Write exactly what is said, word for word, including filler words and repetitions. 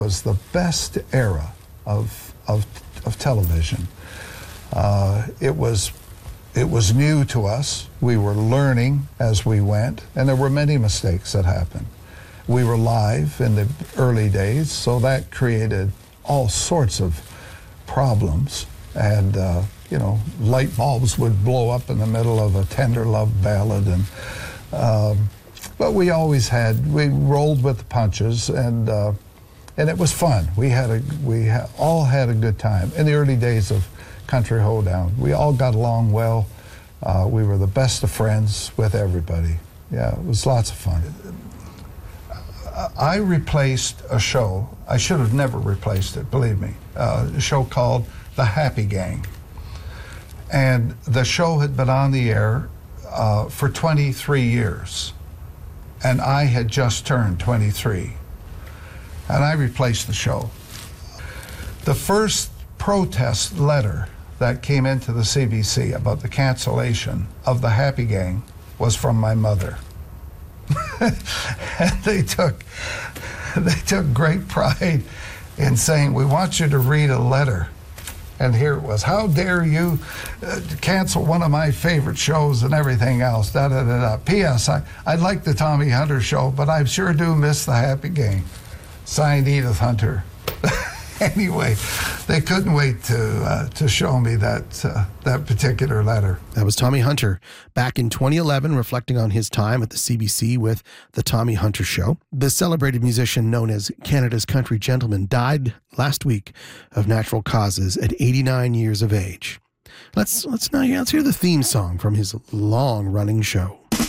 Was the best era of of, of television. Uh, it was it was new to us. We were learning as we went, and there were many mistakes that happened. We were live in the early days, so that created all sorts of problems. And uh, you know, light bulbs would blow up in the middle of a tender love ballad, and um, but we always had we rolled with the punches, and. Uh, And it was fun. We had a we ha all had a good time in the early days of Country Hoedown. We all got along well. Uh, we were the best of friends with everybody. Yeah, it was lots of fun. I replaced a show. I should have never replaced it, believe me. Uh, a show called The Happy Gang, and the show had been on the air uh, for twenty-three years, and I had just turned twenty-three. And I replaced the show. The first protest letter that came into the C B C about the cancellation of the Happy Gang was from my mother. And they took, they took great pride in saying, "We want you to read a letter." And here it was: "How dare you uh, cancel one of my favorite shows," and everything else, da da da da. P S I, I like the Tommy Hunter show, but I sure do miss the Happy Gang. Signed, Edith Hunter. Anyway, they couldn't wait to uh, to show me that uh, that particular letter. That was Tommy Hunter back in twenty eleven, reflecting on his time at the C B C with The Tommy Hunter Show. The celebrated musician known as Canada's Country Gentleman died last week of natural causes at eighty-nine years of age. Let's let's now let's hear the theme song from his long-running show.